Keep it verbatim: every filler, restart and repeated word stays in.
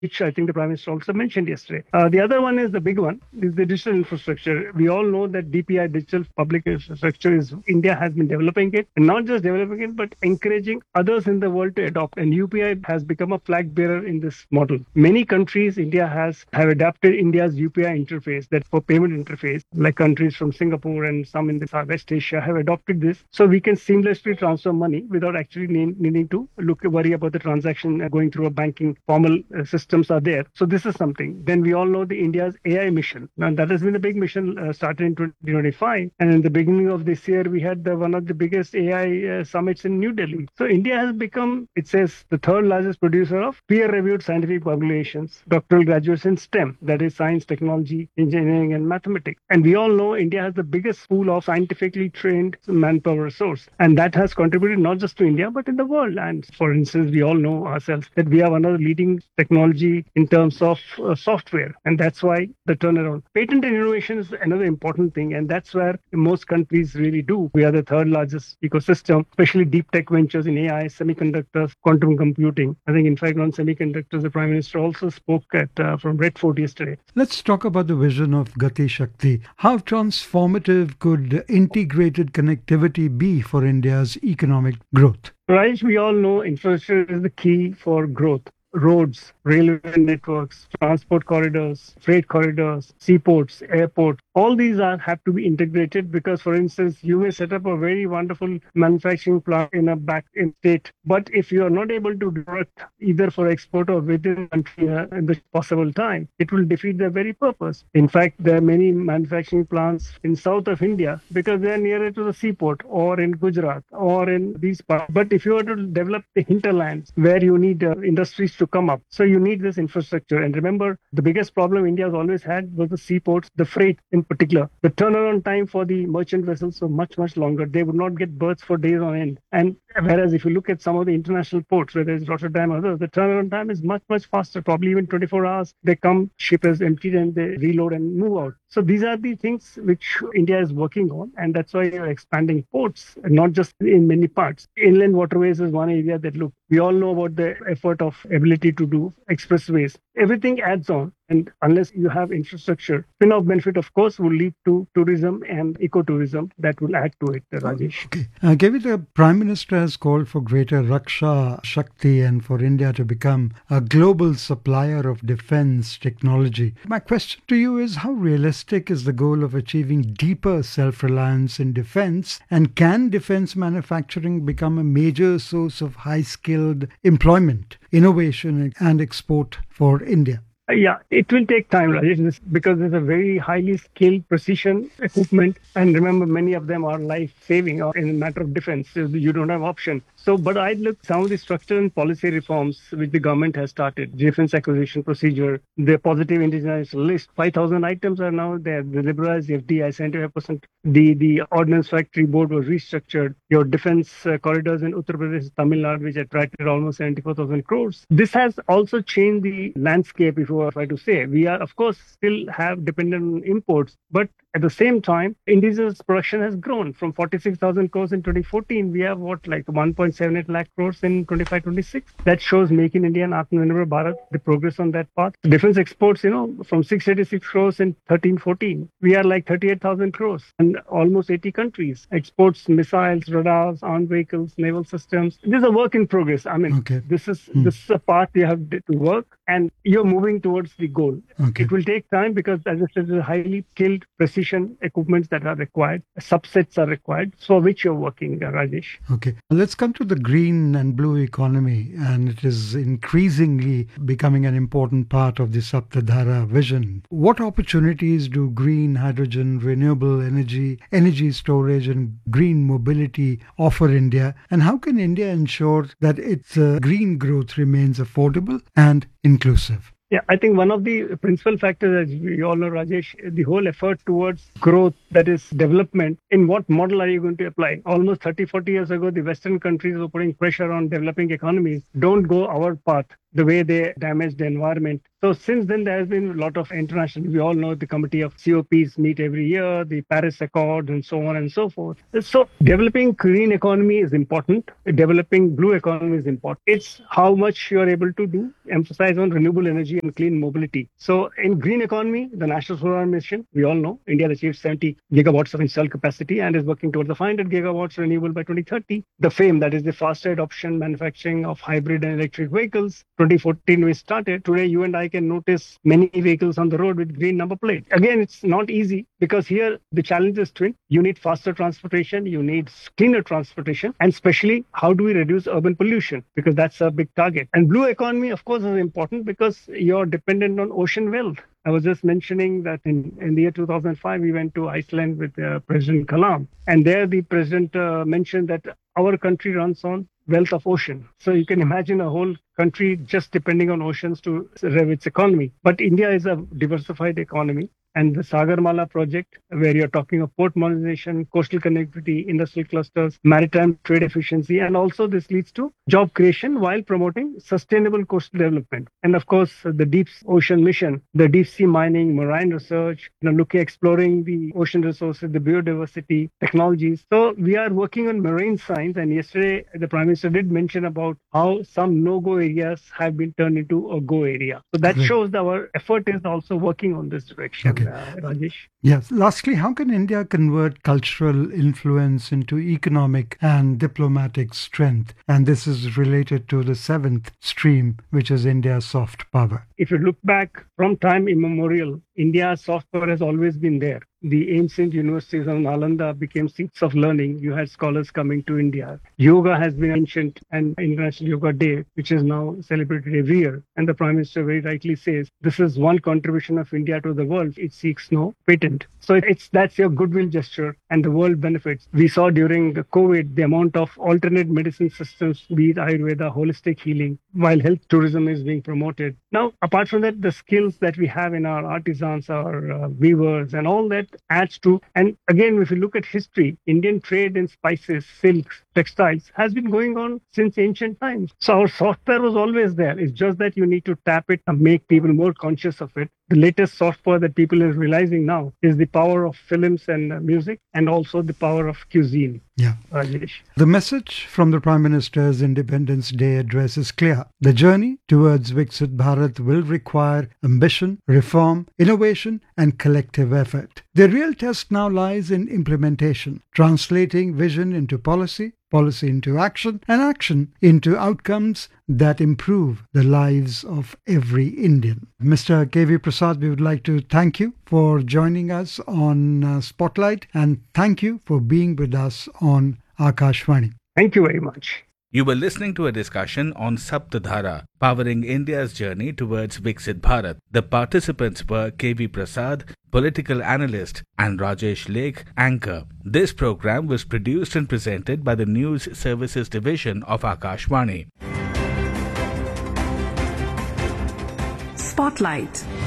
which I think the Prime Minister also mentioned yesterday. Uh, the other one is the big one, is the digital infrastructure. We all know that D P I, digital public infrastructure, is India has been developing it, and not just developing it, but encouraging others in the world to adopt. And U P I has become a flag bearer in this model. Many countries, India has have adapted India's U P I interface, that for payment interface, like countries from Singapore and some in the West Asia have adopted this, so we can seamlessly transfer money without actually need, needing to look worry about the transaction going through a banking formal uh, systems are there. So this is something. Then we all know the India's A I mission. Now that has been a big mission uh, started in twenty twenty-five, and in the beginning of this year we had the, one of the biggest A I uh, summits in New Delhi. So India has become, it says, the third largest producer of peer-reviewed scientific publications, doctoral graduates in STEM, that is science, technology, engineering, and mathematics. And we all know India has the biggest pool of scientifically trained manpower resource, and that has contributed not just to India but in the world. And for instance, we all know ourselves that we are one of the leading technology in terms of uh, software, and that's why the turnaround. Patent and innovation is another important thing, and that's where most countries really do. We are the third largest ecosystem, especially deep tech ventures in A I, semiconductors, quantum computing. I think, in fact, on semiconductors, the Prime Minister also spoke at uh, from Red Fort yesterday. Let's talk about the vision of Gati Shakti. How transformative could integrated connectivity be for India's economic growth? Raj, we all know infrastructure is the key for growth. Roads, railway networks, transport corridors, freight corridors, seaports, airports, all these are have to be integrated, because, for instance, you may set up a very wonderful manufacturing plant in a back in state, but if you are not able to direct either for export or within the country uh, in the possible time, it will defeat the very purpose. In fact, there are many manufacturing plants in south of India because they are nearer to the seaport, or in Gujarat, or in these parts. But if you are to develop the hinterlands where you need uh, industries to come up, so you need this infrastructure. And remember, the biggest problem India has always had was the seaports, the freight in particular. The turnaround time for the merchant vessels were much, much longer. They would not get berths for days on end. And whereas if you look at some of the international ports, whether it's Rotterdam or others, the turnaround time is much, much faster, probably even twenty-four hours. They come, ship is emptied, and they reload and move out. So these are the things which India is working on, and that's why you're expanding ports, not just in many parts. Inland waterways is one area that, look, we all know about the effort of ability to do expressways. Everything adds on. And unless you have infrastructure, spin-off benefit, of course, will lead to tourism and ecotourism that will add to it, Rajesh. Okay. Uh, Gavi, the Prime Minister has called for greater Raksha Shakti and for India to become a global supplier of defense technology. My question to you is, how realistic is the goal of achieving deeper self-reliance in defense? And can defense manufacturing become a major source of high-skilled employment, innovation, and export for India? Yeah, it will take time, Rajesh, because there's a very highly skilled precision equipment. And remember, many of them are life-saving or in a matter of defense. So you don't have option. So, but I look some of the structural and policy reforms which the government has started, defense acquisition procedure, the positive indigenous list, five thousand items are now there. The liberalized F D I, seventy-five percent. The, the Ordnance Factory Board was restructured. Your defense uh, corridors in Uttar Pradesh, Tamil Nadu, which attracted almost seventy-four thousand crores. This has also changed the landscape, if you try to say. We are, of course, still have dependent on imports, but at the same time, indigenous production has grown from forty-six thousand crores in twenty fourteen. We have what, like one point seven eight lakh crores in twenty-five twenty-six. That shows Make in India and Atmanirbhar Bharat, the progress on that path. Defense exports, you know, from six hundred eighty-six crores in thirteen fourteen, we are like thirty-eight thousand crores and almost eighty countries. Exports, missiles, radars, armed vehicles, naval systems. This is a work in progress. I mean, okay. this is hmm. this is a path you have to work, and you're moving towards the goal. Okay. It will take time because, as I said, there's highly skilled precision equipments that are required. Subsets are required, for which you're working, uh, Rajesh. Okay. Let's come to the green and blue economy, and it is increasingly becoming an important part of the Saptadhara vision. What opportunities do green hydrogen, renewable energy, energy storage, and green mobility offer India, and how can India ensure that its uh, green growth remains affordable and inclusive? Yeah, I think one of the principal factors, as we all know, Rajesh, the whole effort towards growth, that is development, in what model are you going to apply? Almost thirty, forty years ago, the Western countries were putting pressure on developing economies. Don't go our path. the way they damage the environment. So since then, there has been a lot of international, we all know the committee of C O Ps meet every year, the Paris Accord and so on and so forth. So developing green economy is important. Developing blue economy is important. It's how much you are able to do, emphasize on renewable energy and clean mobility. So in green economy, the National Solar Mission, we all know India has achieved seventy gigawatts of installed capacity and is working towards the five hundred gigawatts renewable by twenty thirty. The FAME, that is the faster adoption manufacturing of hybrid and electric vehicles, twenty fourteen we started. Today, you and I can notice many vehicles on the road with green number plate. Again, it's not easy because here the challenge is twin. You need faster transportation, you need cleaner transportation, and especially how do we reduce urban pollution, because that's a big target. And blue economy, of course, is important because you're dependent on ocean wealth. I was just mentioning that in, in the year two thousand five, we went to Iceland with uh, President Kalam. And there the president uh, mentioned that our country runs on wealth of ocean. So you can imagine a whole country just depending on oceans to rev its economy. But India is a diversified economy. And the Sagarmala project, where you're talking of port modernization, coastal connectivity, industrial clusters, maritime trade efficiency, and also this leads to job creation while promoting sustainable coastal development. And of course, the deep ocean mission, the deep sea mining, marine research, you know, looking, exploring the ocean resources, the biodiversity, technologies. So we are working on marine science. And yesterday, the Prime Minister did mention about how some no-go areas have been turned into a go area. So that Great. shows that our effort is also working on this direction. Okay. Uh, Rajesh. Yes. Lastly, how can India convert cultural influence into economic and diplomatic strength? And this is related to the seventh stream, which is India's soft power. If you look back from time immemorial, India's soft power has always been there. The ancient universities of Nalanda became seats of learning. You had scholars coming to India. Yoga has been ancient, and International Yoga Day, which is now celebrated every year. And the Prime Minister very rightly says, this is one contribution of India to the world. It seeks no patent. So it's that's your goodwill gesture and the world benefits. We saw during the COVID, the amount of alternate medicine systems, be it Ayurveda, holistic healing, while health tourism is being promoted. Now, apart from that, the skills that we have in our artisans, our uh, weavers, and all that adds to. And again, if you look at history, Indian trade in spices, silks, textiles has been going on since ancient times. So our soft power was always there. It's just that you need to tap it and make people more conscious of it. The latest soft power that people are realizing now is the power of films and uh, music, and also the power of cuisine. Yeah. Rajesh. The message from the Prime Minister's Independence Day address is clear. The journey towards Viksit Bharat will require ambition, reform, innovation, and collective effort. The real test now lies in implementation, translating vision into policy, policy into action, and action into outcomes that improve the lives of every Indian. Mister K V Prasad, we would like to thank you for joining us on uh, Spotlight, and thank you for being with us on Akashvani. Thank you very much. You were listening to a discussion on Saptadhara, powering India's journey towards Viksit Bharat. The participants were K V Prasad, political analyst, and Rajesh Lake, anchor. This program was produced and presented by the News Services Division of Akashvani. Spotlight.